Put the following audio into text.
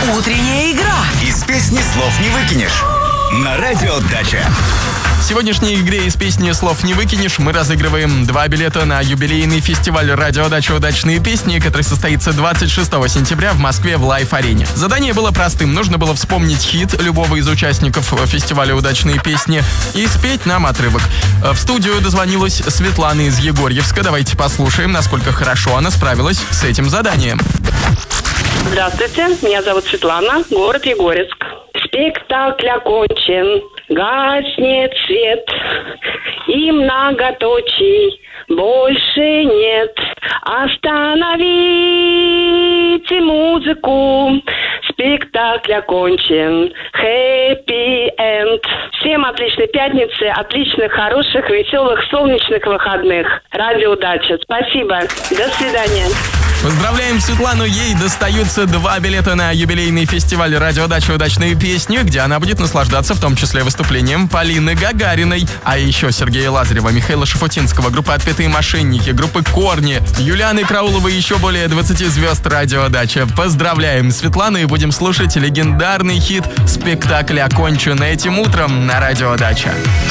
Утренняя игра. Из песни слов не выкинешь. На Радио Дача. В сегодняшней игре из песни «Слов не выкинешь» мы разыгрываем 2 билета на юбилейный фестиваль «Радио Дача. Удачные песни», который состоится 26 сентября в Москве в Лайф-арене. Задание было простым. Нужно было вспомнить хит любого из участников фестиваля «Удачные песни» и спеть нам отрывок. В студию дозвонилась Светлана из Егорьевска. Давайте послушаем, насколько хорошо она справилась с этим заданием. Здравствуйте, меня зовут Светлана, город Егорьевск. Спектакль окончен, гаснет свет, и многоточий больше нет. Остановите музыку, спектакль окончен, хэппи энд. Всем отличной пятницы, отличных, хороших, веселых, солнечных выходных. Радио Дача. Спасибо. До свидания. Поздравляем Светлану, ей достаются 2 билета на юбилейный фестиваль «Радио Дача. Удачные песни», где она будет наслаждаться в том числе выступлением Полины Гагариной, а еще Сергея Лазарева, Михаила Шафутинского, группы «Отпетые мошенники», группы «Корни», Юлианы Крауловой и еще более 20 звезд «Радио Дача». Поздравляем Светлану и будем слушать легендарный хит «Спектакль окончен» этим утром на «Радио Дача».